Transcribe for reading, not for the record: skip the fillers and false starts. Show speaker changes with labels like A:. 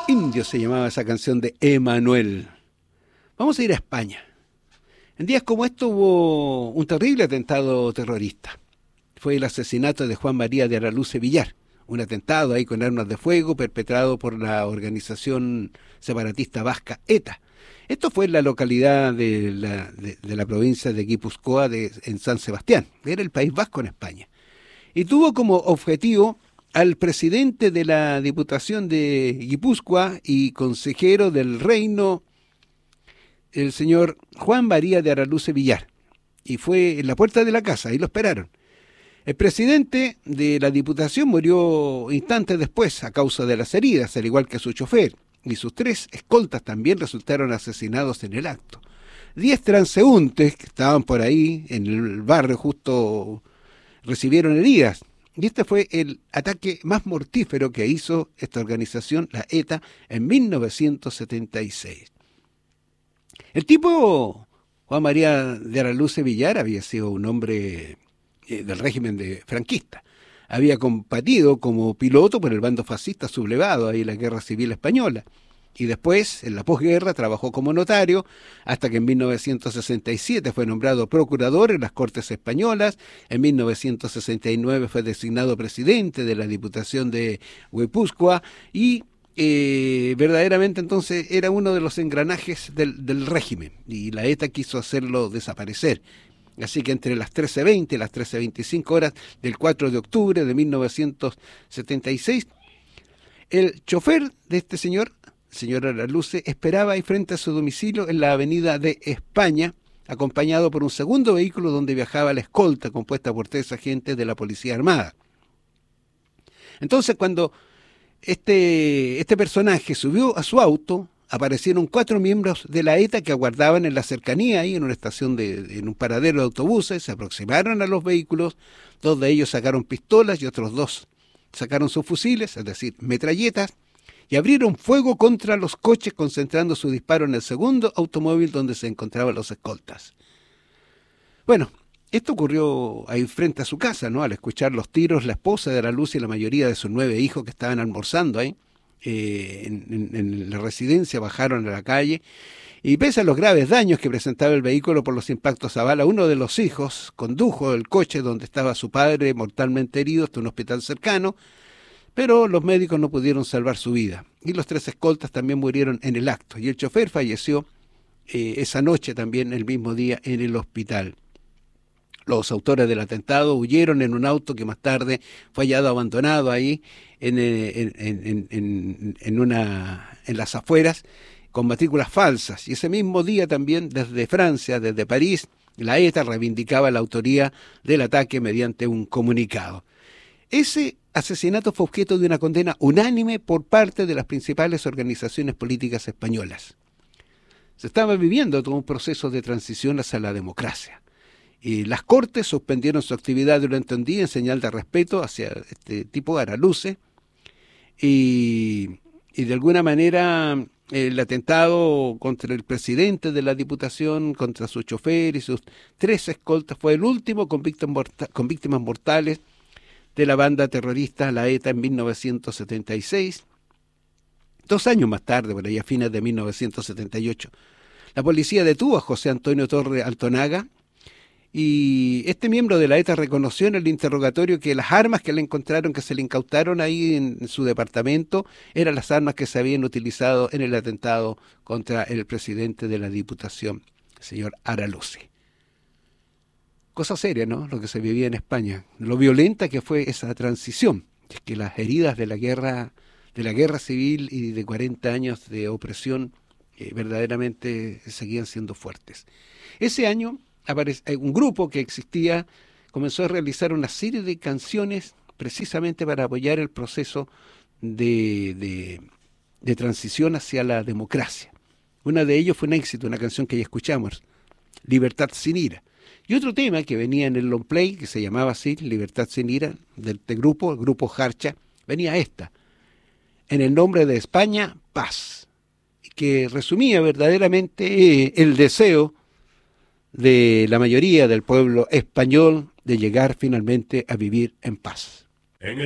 A: Indio se llamaba esa canción de Emanuel. Vamos a ir a España. En días como estos hubo un terrible atentado terrorista. Fue el asesinato de Juan María de Araluce Villar, un atentado ahí con armas de fuego perpetrado por la organización separatista vasca ETA. Esto fue en la localidad de la provincia de Guipúzcoa, en San Sebastián. Era el País Vasco en España. Y tuvo como objetivo al presidente de la Diputación de Guipúzcoa y consejero del Reino, el señor Juan María de Araluce Villar. Y fue en la puerta de la casa, ahí lo esperaron. El presidente de la Diputación murió instantes después a causa de las heridas, al igual que su chofer, y sus 3 escoltas también resultaron asesinados en el acto. 10 transeúntes que estaban por ahí en el barrio justo recibieron heridas. Y este fue el ataque más mortífero que hizo esta organización, la ETA, en 1976. El tipo, Juan María de Araluce Villar, había sido un hombre del régimen franquista. Había combatido como piloto por el bando fascista sublevado ahí en la Guerra Civil Española. Y después, en la posguerra, trabajó como notario hasta que en 1967 fue nombrado procurador en las Cortes Españolas. En 1969 fue designado presidente de la Diputación de Guipúzcoa y verdaderamente entonces era uno de los engranajes del régimen. Y la ETA quiso hacerlo desaparecer. Así que entre las 13:20 y las 13:25 horas del 4 de octubre de 1976, el chofer de este señor Araluce, esperaba ahí frente a su domicilio en la avenida de España, acompañado por un segundo vehículo donde viajaba la escolta compuesta por 3 agentes de la Policía Armada. Entonces, cuando este personaje subió a su auto, aparecieron 4 miembros de la ETA que aguardaban en la cercanía, ahí en una estación, en un paradero de autobuses. Se aproximaron a los vehículos, 2 de ellos sacaron pistolas y otros 2 sacaron sus fusiles, es decir, metralletas, y abrieron fuego contra los coches, concentrando su disparo en el segundo automóvil donde se encontraban los escoltas. Bueno, esto ocurrió ahí frente a su casa, ¿no? Al escuchar los tiros, la esposa de Araluce y la mayoría de sus 9 hijos que estaban almorzando ahí en la residencia bajaron a la calle, y pese a los graves daños que presentaba el vehículo por los impactos a bala, uno de los hijos condujo el coche donde estaba su padre mortalmente herido hasta un hospital cercano, pero los médicos no pudieron salvar su vida, y los 3 escoltas también murieron en el acto, y el chofer falleció esa noche también, el mismo día, en el hospital. Los autores del atentado huyeron en un auto que más tarde fue hallado abandonado ahí en las afueras, con matrículas falsas, y ese mismo día también desde Francia, desde París, la ETA reivindicaba la autoría del ataque mediante un comunicado. Ese asesinato fue objeto de una condena unánime por parte de las principales organizaciones políticas españolas. Se estaba viviendo todo un proceso de transición hacia la democracia. Y las Cortes suspendieron su actividad durante un día en señal de respeto hacia este tipo, Araluce, y de alguna manera el atentado contra el presidente de la Diputación, contra su chofer y sus 3 escoltas fue el último con víctimas mortales de la banda terrorista, la ETA, en 1976. 2 años más tarde, por ahí a fines de 1978, la policía detuvo a José Antonio Torre Altonaga, y este miembro de la ETA reconoció en el interrogatorio que las armas que le encontraron, que se le incautaron ahí en su departamento, eran las armas que se habían utilizado en el atentado contra el presidente de la Diputación, el señor Araluce. Cosa seria, ¿no?, lo que se vivía en España, lo violenta que fue esa transición, es que las heridas de la guerra civil y de 40 años de opresión verdaderamente seguían siendo fuertes. Ese año un grupo que existía comenzó a realizar una serie de canciones precisamente para apoyar el proceso de transición hacia la democracia. Una de ellos fue un éxito, una canción que ya escuchamos, Libertad sin ira. Y otro tema que venía en el long play, que se llamaba así, Libertad sin ira, el grupo Jarcha, venía esta, En el nombre de España, paz, que resumía verdaderamente el deseo de la mayoría del pueblo español de llegar finalmente a vivir en paz.